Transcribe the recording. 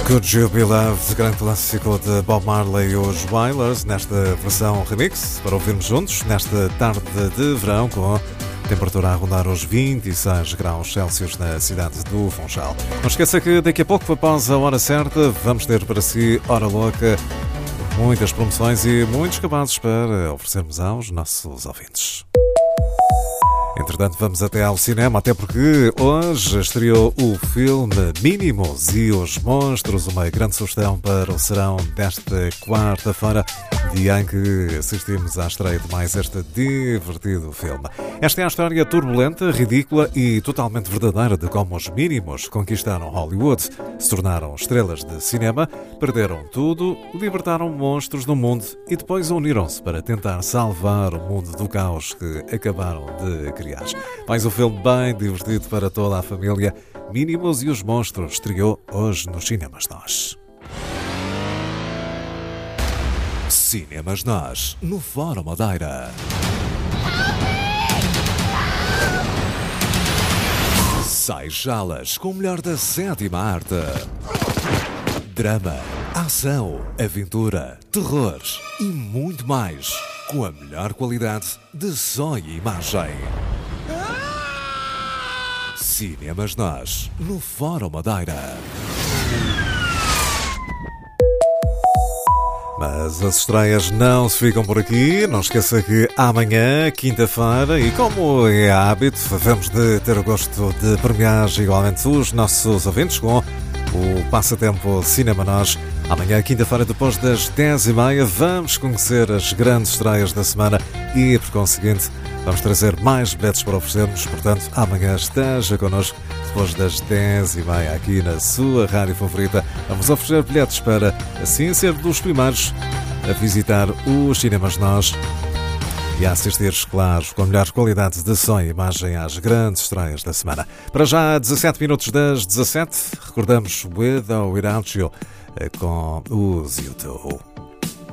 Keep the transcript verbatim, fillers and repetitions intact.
Could You Be Loved, grande clássico de Bob Marley e os Wailers, nesta versão remix, para ouvirmos juntos, nesta tarde de verão, com temperatura a rondar os vinte e seis graus Celsius na cidade do Funchal. Não esqueça que daqui a pouco, após a hora certa, vamos ter para si Hora Louca, muitas promoções e muitos cabazes para oferecermos aos nossos ouvintes. Entretanto, vamos até ao cinema, até porque hoje estreou o filme Mínimos e os Monstros, uma grande sugestão para o serão desta quarta-feira, dia em que assistimos à estreia de mais este divertido filme. Esta é a história turbulenta, ridícula e totalmente verdadeira de como os Mínimos conquistaram Hollywood, se tornaram estrelas de cinema, perderam tudo, libertaram monstros no mundo e depois uniram-se para tentar salvar o mundo do caos que acabaram de criar. Mais um filme bem divertido para toda a família. Mínimos e os Monstros estreou hoje nos Cinemas Nós. Cinemas Nós, no Fórum Madeira. Seixalas com o melhor da sétima arte. Drama, ação, aventura, terror e muito mais, com a melhor qualidade de som e imagem. Cinemas Nós, no Fórum Madeira. Mas as estreias não se ficam por aqui. Não esqueça que amanhã, quinta-feira, e como é hábito, vamos de ter o gosto de premiar igualmente os nossos ouvintes com o Passatempo Cinema Nós. Amanhã, quinta-feira, depois das dez e meia, vamos conhecer as grandes estreias da semana e, por conseguinte, vamos trazer mais bilhetes para oferecermos. Portanto, amanhã esteja connosco depois das dez e meia aqui na sua rádio favorita. Vamos oferecer bilhetes para, assim, ser dos primeiros a visitar os Cinemas Nós e a assistir, claro, com a melhor qualidade de som e imagem às grandes estreias da semana. Para já, dezassete minutos das dezassete, recordamos With or Without You com os YouTube.